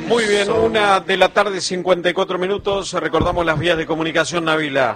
Muy bien, 1:54 PM. Recordamos las vías de comunicación, Nabila.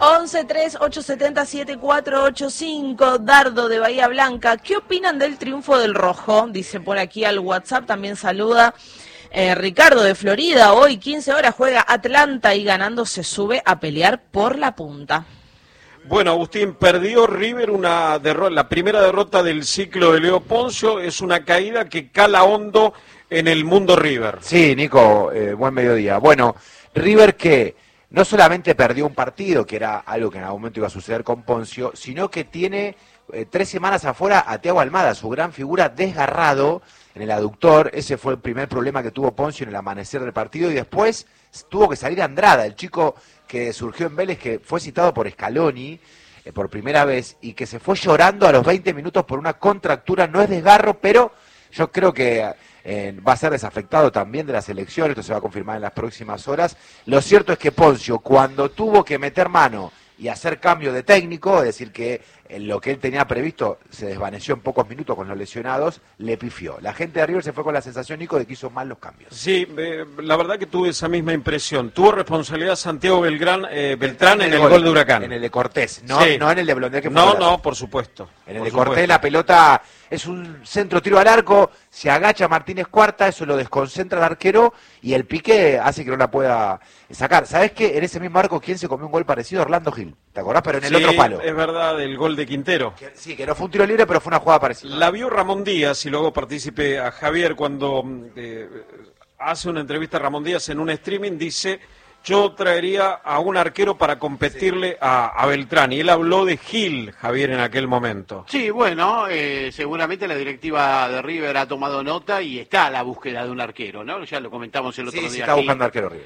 1138707485, Dardo de Bahía Blanca. ¿Qué opinan del triunfo del Rojo? Dice por aquí al WhatsApp, también saluda Ricardo de Florida. Hoy 15 horas juega Atlanta y ganando se sube a pelear por la punta. Bueno, Agustín, perdió River la primera derrota del ciclo de Leo Poncio. Es una caída que cala hondo en el mundo River. Sí, Nico, buen mediodía. Bueno, River que no solamente perdió un partido, que era algo que en algún momento iba a suceder con Poncio, sino que tiene 3 semanas afuera a Thiago Almada, su gran figura, desgarrado en el aductor. Ese fue el primer problema que tuvo Poncio en el amanecer del partido, y después tuvo que salir Andrada, el chico que surgió en Vélez, que fue citado por Scaloni por primera vez, y que se fue llorando a los 20 minutos por una contractura. No es desgarro, pero yo creo que va a ser desafectado también de la selección. Esto se va a confirmar en las próximas horas. Lo cierto es que Poncio, cuando tuvo que meter mano y hacer cambio de técnico, es decir, que lo que él tenía previsto se desvaneció en pocos minutos con los lesionados, le pifió. La gente de River se fue con la sensación, Nico, de que hizo mal los cambios. Sí, la verdad que tuve esa misma impresión. Tuvo responsabilidad Santiago Beltrán en el gol de Huracán. En el de Cortés, no en el de Blondel, que fue No, por supuesto. En el de Cortés la pelota es un centro tiro al arco, se agacha Martínez Cuarta, eso lo desconcentra al arquero y el pique hace que no la pueda sacar. ¿Sabés qué? En ese mismo arco, ¿quién se comió un gol parecido? Orlando Gil. ¿Te acordás? Pero en el otro palo. Es verdad, el gol de Quintero. Que no fue un tiro libre, pero fue una jugada parecida. La vio Ramón Díaz, y luego partícipe a Javier cuando hace una entrevista a Ramón Díaz en un streaming. Dice: yo traería a un arquero para competirle a Beltrán. Y él habló de Gil, Javier, en aquel momento. Sí, bueno, seguramente la directiva de River ha tomado nota y está a la búsqueda de un arquero, ¿no? Ya lo comentamos el otro día. Sí, está buscando arquero River.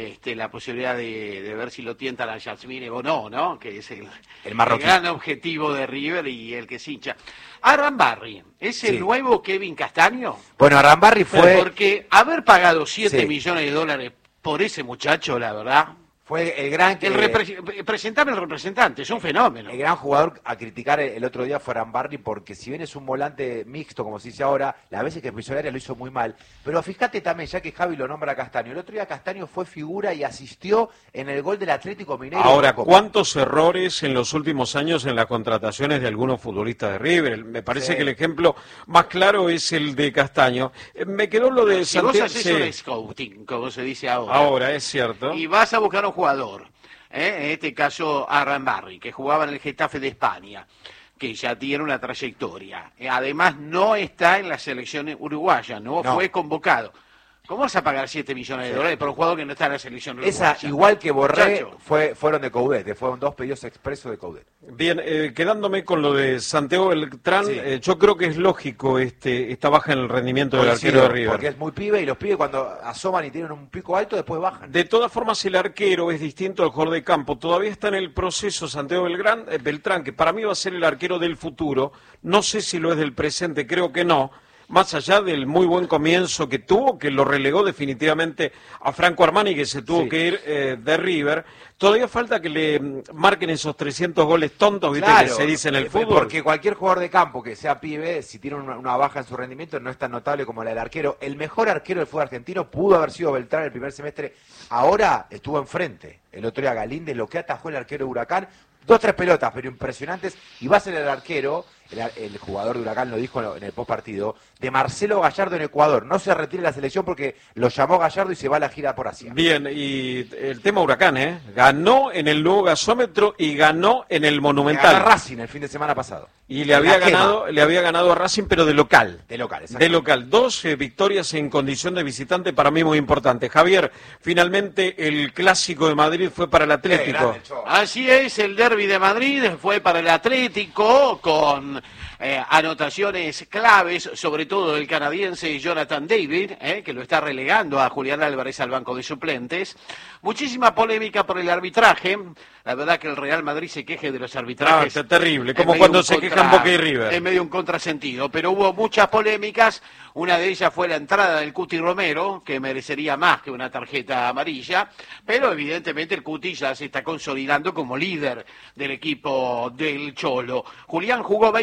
La posibilidad de ver si lo tientan a Yasmine o no, ¿no? Que es el marroquí, el gran objetivo de River y el que se hincha. Arambarri, ¿es el nuevo Kevin Castaño? Bueno, Arambarri fue... Porque haber pagado $7 millones por ese muchacho, la verdad... Fue el gran... Presentame el representante, es un fenómeno. El gran jugador a criticar el otro día fue Arambarri, porque si bien es un volante mixto, como se dice ahora, las veces que pisó el área lo hizo muy mal. Pero fíjate también, ya que Javi lo nombra a Castaño, el otro día Castaño fue figura y asistió en el gol del Atlético Mineiro. Ahora, ¿cuántos errores en los últimos años en las contrataciones de algunos futbolistas de River? Me parece que el ejemplo más claro es el de Castaño. Me quedó lo de Santiago. Si vos haces un scouting, como se dice ahora. Ahora, es cierto. Y vas a buscar un jugador, en este caso Arambarri, que jugaba en el Getafe de España, que ya tiene una trayectoria. Además, no está en la selección uruguaya, no fue convocado. ¿Cómo vas a pagar $7 millones por un jugador que no está en la selección uruguaya? Esa, igual que Borré, fueron de Coudet, fueron 2 pedidos expresos de Coudet. Bien, quedándome con lo de Santiago Beltrán, yo creo que es lógico esta baja en el rendimiento del arquero de River. Porque es muy pibe, y los pibes cuando asoman y tienen un pico alto, después bajan. De todas formas, el arquero es distinto al jugador de campo. Todavía está en el proceso Santiago Beltrán, que para mí va a ser el arquero del futuro. No sé si lo es del presente, creo que no. Más allá del muy buen comienzo que tuvo, que lo relegó definitivamente a Franco Armani, que se tuvo que ir de River, todavía falta que le marquen esos 300 goles tontos, ¿viste? Que se dice en el fútbol. Porque cualquier jugador de campo que sea pibe, si tiene una baja en su rendimiento, no es tan notable como la del arquero. El mejor arquero del fútbol argentino pudo haber sido Beltrán el primer semestre. Ahora estuvo enfrente. El otro día Galíndez, lo que atajó el arquero de Huracán, 2-3 pelotas, pero impresionantes, y va a ser el arquero, el jugador de Huracán lo dijo en el postpartido, de Marcelo Gallardo en Ecuador. No se retire la selección porque lo llamó Gallardo y se va a la gira por Asia. Bien, y el tema Huracán, ganó en el nuevo gasómetro y ganó en el Monumental. Ganó a Racing el fin de semana pasado. Y le había ganado a Racing, pero de local. De local, exacto. De local. 2 victorias en condición de visitante, para mí muy importante. Javier, finalmente el Clásico de Madrid fue para el Atlético. Así es, el Derbi de Madrid fue para el Atlético con anotaciones claves, sobre todo el canadiense Jonathan David, que lo está relegando a Julián Álvarez al banco de suplentes. Muchísima polémica por el arbitraje. La verdad que el Real Madrid se queje de los arbitrajes. Es terrible, como cuando se quejan Boca y River. Es medio un contrasentido, pero hubo muchas polémicas. Una de ellas fue la entrada del Cuti Romero, que merecería más que una tarjeta amarilla, pero evidentemente el Cuti ya se está consolidando como líder del equipo del Cholo. Julián jugó 20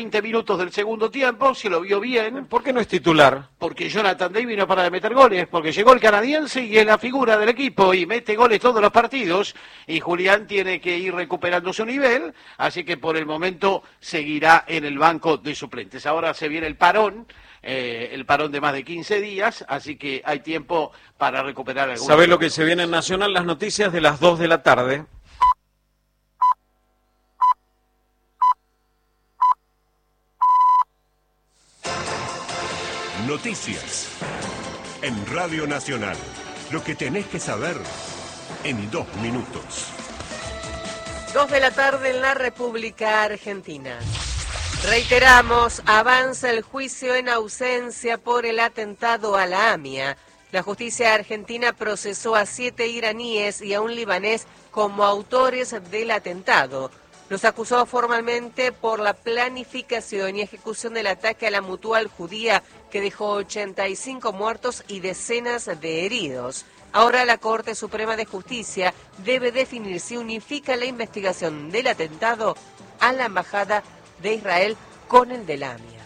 20 minutos del segundo tiempo, se lo vio bien. ¿Por qué no es titular? Porque Jonathan David no para de meter goles, porque llegó el canadiense y es la figura del equipo y mete goles todos los partidos, y Julián tiene que ir recuperando su nivel, así que por el momento seguirá en el banco de suplentes. Ahora se viene el parón de más de 15 días, así que hay tiempo para recuperar algunos. ¿Sabés lo que se viene en Nacional? Las noticias de las 2 de la tarde. Noticias en Radio Nacional. Lo que tenés que saber en 2 minutos. 2 de la tarde en la República Argentina. Reiteramos, avanza el juicio en ausencia por el atentado a la AMIA. La justicia argentina procesó a 7 iraníes y a un libanés como autores del atentado. Los acusó formalmente por la planificación y ejecución del ataque a la Mutual Judía, que dejó 85 muertos y decenas de heridos. Ahora la Corte Suprema de Justicia debe definir si unifica la investigación del atentado a la Embajada de Israel con el de la AMIA.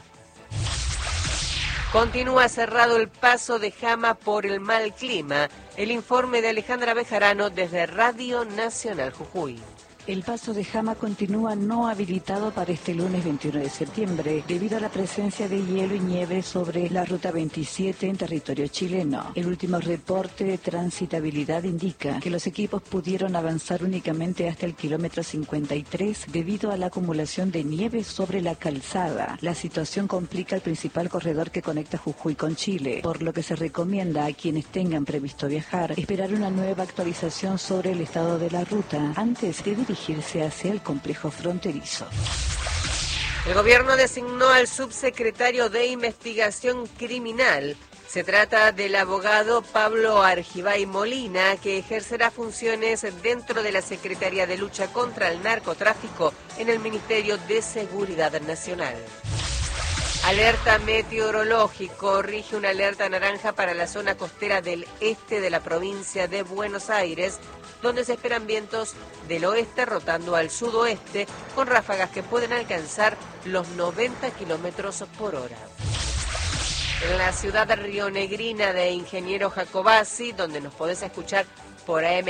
Continúa cerrado el paso de Jama por el mal clima. El informe de Alejandra Bejarano desde Radio Nacional Jujuy. El paso de Jama continúa no habilitado para este lunes 21 de septiembre debido a la presencia de hielo y nieve sobre la ruta 27 en territorio chileno. El último reporte de transitabilidad indica que los equipos pudieron avanzar únicamente hasta el kilómetro 53 debido a la acumulación de nieve sobre la calzada. La situación complica el principal corredor que conecta Jujuy con Chile, por lo que se recomienda a quienes tengan previsto viajar esperar una nueva actualización sobre el estado de la ruta antes de dirigirse hacia el complejo fronterizo. El gobierno designó al subsecretario de Investigación Criminal. Se trata del abogado Pablo Argibay Molina, que ejercerá funciones dentro de la Secretaría de Lucha contra el Narcotráfico en el Ministerio de Seguridad Nacional. Alerta meteorológico, rige una alerta naranja para la zona costera del este de la provincia de Buenos Aires, donde se esperan vientos del oeste rotando al sudoeste, con ráfagas que pueden alcanzar los 90 kilómetros por hora. En la ciudad rionegrina de Ingeniero Jacobasi, donde nos podés escuchar por AM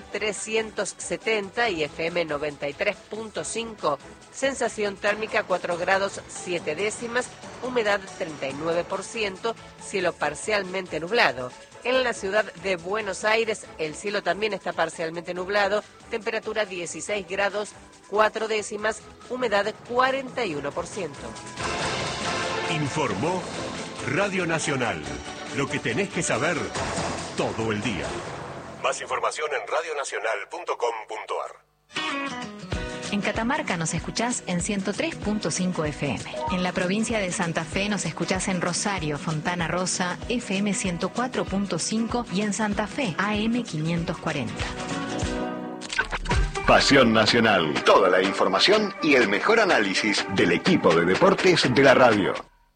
1370 y FM 93.5, sensación térmica 4 grados 7 décimas, humedad 39%, cielo parcialmente nublado. En la ciudad de Buenos Aires, el cielo también está parcialmente nublado, temperatura 16 grados 4 décimas, humedad 41%. Informó Radio Nacional. Lo que tenés que saber todo el día. Más información en radionacional.com.ar. En Catamarca nos escuchás en 103.5 FM. En la provincia de Santa Fe nos escuchás en Rosario, Fontana Rosa, FM 104.5 y en Santa Fe, AM 540. Pasión Nacional. Toda la información y el mejor análisis del equipo de deportes de la radio.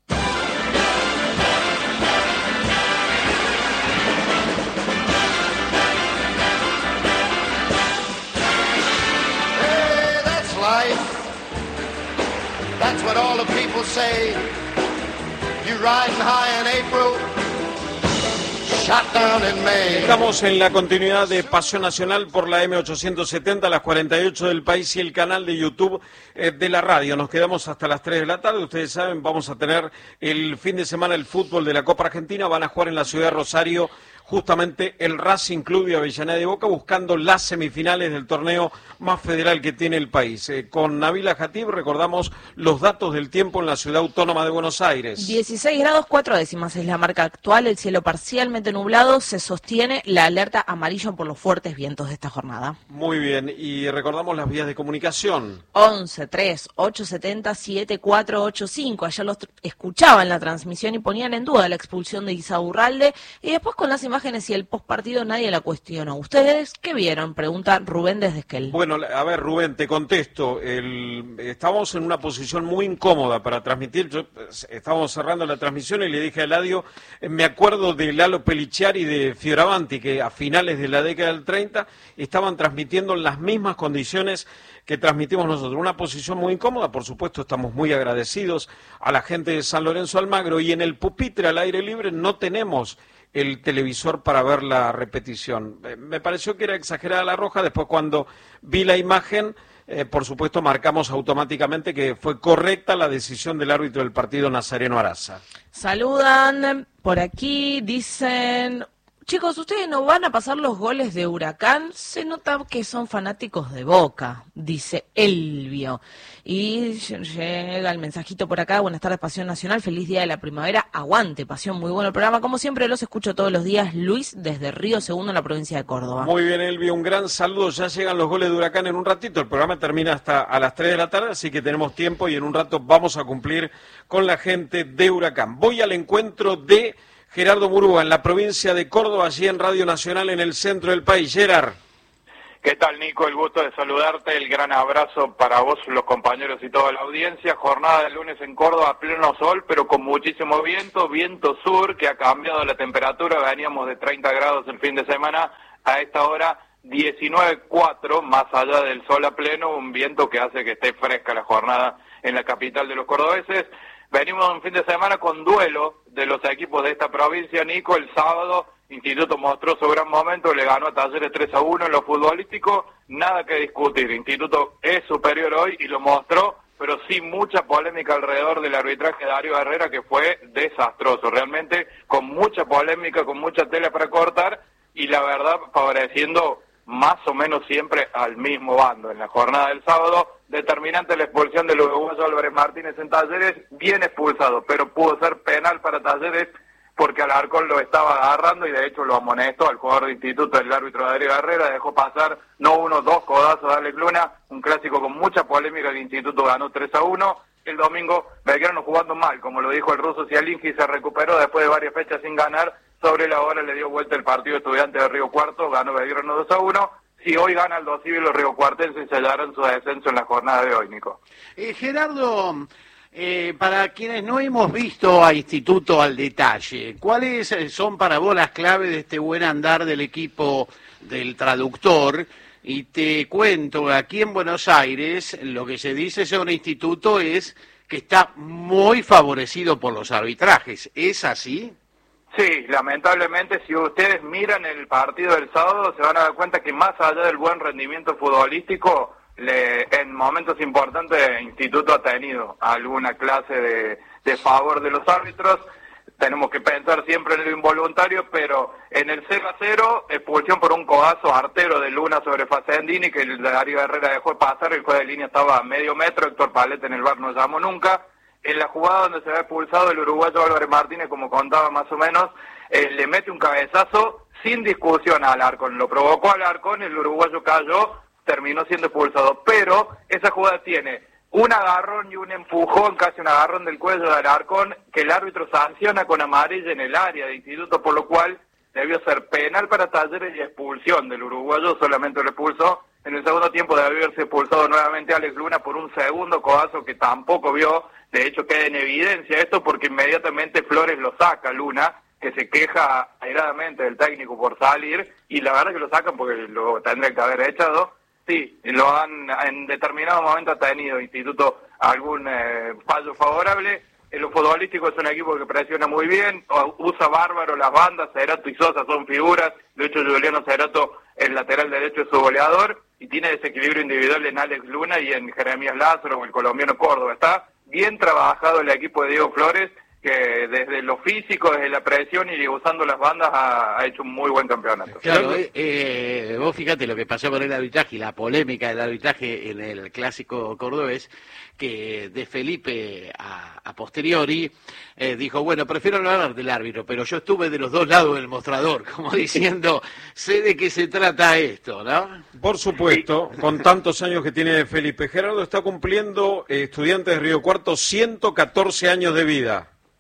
That's what all the people say. You riding high in April, shot down in May. Estamos en la continuidad de Pasión Nacional por la M870, las 48 del país y el canal de YouTube de la radio. Nos quedamos hasta las 3 de la tarde. Ustedes saben, vamos a tener el fin de semana el fútbol de la Copa Argentina. Van a jugar en la ciudad de Rosario justamente el Racing Club de Avellaneda de Boca, buscando las semifinales del torneo más federal que tiene el país. Con Nabila Jatib recordamos los datos del tiempo en la ciudad autónoma de Buenos Aires. 16 grados 4 décimas es la marca actual, el cielo parcialmente nublado, se sostiene la alerta amarillo por los fuertes vientos de esta jornada. Muy bien, y recordamos las vías de comunicación. 11 3 870 7485. Ayer los escuchaban la transmisión y ponían en duda la expulsión de Isaurralde, y después con las imágenes imágenes y el postpartido nadie la cuestionó. ¿Ustedes qué vieron? Pregunta Rubén desde Esquel. Bueno, a ver, Rubén, te contesto. Estábamos en una posición muy incómoda para transmitir. Estábamos cerrando la transmisión y le dije a Eladio, me acuerdo de Lalo Peliciari y de Fioravanti, que a finales de la década del 30 estaban transmitiendo en las mismas condiciones que transmitimos nosotros. Una posición muy incómoda, por supuesto, estamos muy agradecidos a la gente de San Lorenzo Almagro, y en el pupitre al aire libre no tenemos el televisor para ver la repetición. Me pareció que era exagerada la roja. Después, cuando vi la imagen, por supuesto, marcamos automáticamente que fue correcta la decisión del árbitro del partido, Nazareno Araza. Saludan por aquí, dicen... Chicos, ¿ustedes no van a pasar los goles de Huracán? Se nota que son fanáticos de Boca, dice Elvio. Y llega el mensajito por acá: buenas tardes, Pasión Nacional, feliz día de la primavera, aguante, Pasión, muy bueno el programa. Como siempre, los escucho todos los días. Luis, desde Río Segundo, en la provincia de Córdoba. Muy bien, Elvio, un gran saludo. Ya llegan los goles de Huracán en un ratito. El programa termina hasta a las 3 de la tarde, así que tenemos tiempo y en un rato vamos a cumplir con la gente de Huracán. Voy al encuentro de Gerardo Murúa en la provincia de Córdoba, allí en Radio Nacional, en el centro del país. Gerard. ¿Qué tal, Nico? El gusto de saludarte, el gran abrazo para vos, los compañeros y toda la audiencia. Jornada de lunes en Córdoba, a pleno sol, pero con muchísimo viento, viento sur, que ha cambiado la temperatura. Veníamos de 30 grados el fin de semana, a esta hora 19,4, más allá del sol a pleno, un viento que hace que esté fresca la jornada en la capital de los cordobeses. Venimos un fin de semana con duelo de los equipos de esta provincia, Nico. El sábado, Instituto mostró su gran momento, le ganó a Talleres 3-1 en lo futbolístico, nada que discutir. Instituto es superior hoy y lo mostró, pero sí mucha polémica alrededor del arbitraje de Darío Herrera, que fue desastroso, realmente con mucha polémica, con mucha tela para cortar, y la verdad favoreciendo más o menos siempre al mismo bando. En la jornada del sábado, determinante la expulsión del uruguayo Álvarez Martínez en Talleres, bien expulsado, pero pudo ser penal para Talleres porque Alarcón lo estaba agarrando y de hecho lo amonestó al jugador de Instituto, el árbitro Darío Herrera, dejó pasar no uno, dos codazos a Alex Luna, un clásico con mucha polémica. El Instituto ganó 3-1. El domingo Belgrano jugando mal, como lo dijo el ruso Cialinski, se recuperó después de varias fechas sin ganar. Sobre la hora le dio vuelta el partido Estudiantes de Río Cuarto, ganó Belgrano 2-1. Si hoy gana el Dosivi, los riocuartenses sellarán su descenso en la jornada de hoy, Nico. Gerardo, para quienes no hemos visto a Instituto al detalle, ¿cuáles son para vos las claves de este buen andar del equipo del traductor? Y te cuento, aquí en Buenos Aires, lo que se dice sobre un Instituto es que está muy favorecido por los arbitrajes. ¿Es así? Sí, lamentablemente, si ustedes miran el partido del sábado, se van a dar cuenta que más allá del buen rendimiento futbolístico, en momentos importantes Instituto ha tenido alguna clase de favor de los árbitros. Tenemos que pensar siempre en lo involuntario, pero en el 0-0, expulsión por un codazo artero de Luna sobre Facendini, que el Darío Herrera dejó pasar, el juez de línea estaba a medio metro, Héctor Paleta en el VAR no llamó nunca. En la jugada donde se ve expulsado el uruguayo Álvarez Martínez, como contaba más o menos, le mete un cabezazo sin discusión a Alarcón. Lo provocó Alarcón, el uruguayo cayó, terminó siendo expulsado. Pero esa jugada tiene un agarrón y un empujón, casi un agarrón del cuello de Alarcón, que el árbitro sanciona con amarilla en el área de Instituto, por lo cual debió ser penal para Talleres y expulsión del uruguayo, solamente lo expulsó. En el segundo tiempo debe haberse expulsado nuevamente a Alex Luna por un segundo codazo que tampoco vio. De hecho, queda en evidencia esto porque inmediatamente Flores lo saca a Luna, que se queja airadamente del técnico por salir, y la verdad que lo sacan porque lo tendría que haber echado. Sí, lo han, en determinado momento ha tenido Instituto algún fallo favorable. En lo futbolístico es un equipo que presiona muy bien, usa bárbaro las bandas, Cerato y Sosa son figuras, de hecho Juliano Cerato, el lateral derecho, es su goleador, y tiene desequilibrio individual en Alex Luna y en Jeremías Lázaro o el colombiano Córdoba. Está bien trabajado el equipo de Diego Flores, que desde lo físico, desde la presión y usando las bandas ha hecho un muy buen campeonato. Claro, vos fíjate lo que pasó con el arbitraje y la polémica del arbitraje en el clásico cordobés, que de Felipe a posteriori dijo, bueno, prefiero no hablar del árbitro, pero yo estuve de los dos lados del mostrador, como diciendo, sé de qué se trata esto, ¿no? Por supuesto, con tantos años que tiene Felipe. Gerardo está cumpliendo, Estudiantes de Río Cuarto, 114 años de vida.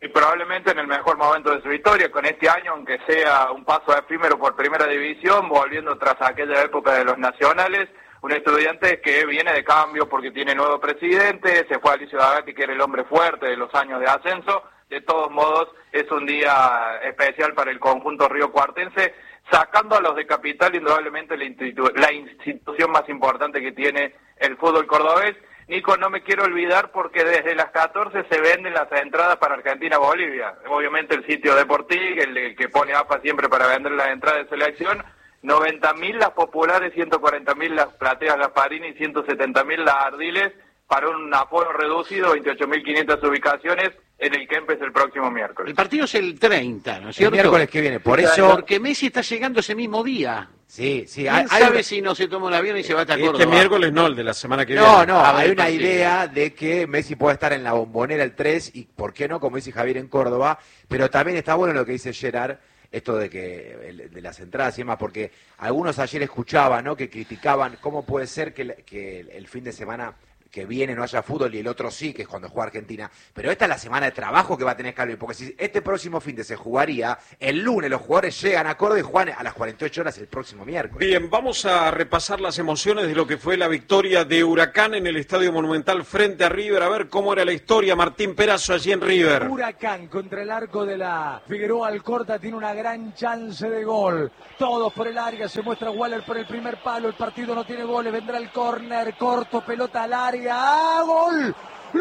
Y probablemente en el mejor momento de su historia, con este año, aunque sea un paso efímero por primera división, volviendo tras aquella época de los nacionales, un estudiante que viene de cambio porque tiene nuevo presidente, se fue Alicio D'Agati, que era el hombre fuerte de los años de ascenso. De todos modos, es un día especial para el conjunto riocuartense, sacando a los de Capital, indudablemente la institución más importante que tiene el fútbol cordobés. Nico, no me quiero olvidar porque desde las 14 se venden las entradas para Argentina-Bolivia. Obviamente el sitio Deportig, el que pone AFA siempre para vender las entradas de selección, 90.000 las populares, 140.000 las plateas Gasparini y 170.000 las Ardiles, para un aforo reducido, 28.500 ubicaciones en el Kempes el próximo miércoles. El partido es el 30, ¿no es cierto? El miércoles que viene, por eso... Porque Messi está llegando ese mismo día. Sí. ¿Quién sabe si no se toma un avión y se va hasta Córdoba? Este miércoles no, el de la semana que viene. No, hay una idea de que Messi puede estar en la Bombonera el 3 y, ¿por qué no?, como dice Javier, en Córdoba. Pero también está bueno lo que dice Gerard, esto de que de las entradas y demás, porque algunos ayer escuchaban, ¿no?, que criticaban cómo puede ser que el fin de semana que viene no haya fútbol y el otro sí, que es cuando juega Argentina. Pero esta es la semana de trabajo que va a tener Scaloni, porque si este próximo fin de se jugaría, el lunes los jugadores llegan a Córdoba y juegan a las 48 horas el próximo miércoles. Bien, vamos a repasar las emociones de lo que fue la victoria de Huracán en el Estadio Monumental frente a River. A ver cómo era la historia, Martín Perazo, allí en River. Huracán contra el arco de la Figueroa Alcorta tiene una gran chance de gol. Todos por el área, se muestra Waller por el primer palo, el partido no tiene goles, vendrá el córner, corto, pelota al área. ¡Gol!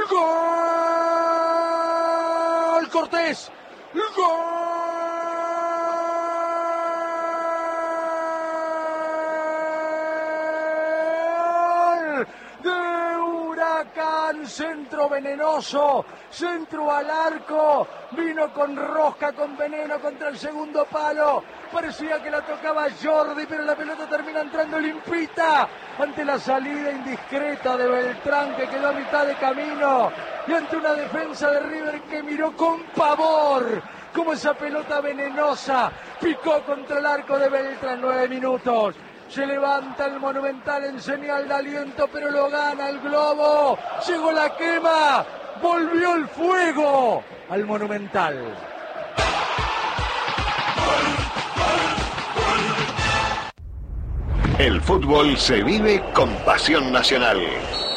¡Gol! ¡Cortés! ¡Gol! ¡De Huracán! Centro venenoso, centro al arco, vino con rosca, con veneno contra el segundo palo. Parecía que la tocaba Jordi, pero la pelota termina entrando limpita ante la salida indiscreta de Beltrán, que quedó a mitad de camino, y ante una defensa de River que miró con pavor como esa pelota venenosa picó contra el arco de Beltrán. 9 minutos. Se levanta el Monumental en señal de aliento, pero lo gana el Globo. Llegó la quema, volvió el fuego al Monumental. El fútbol se vive con pasión nacional.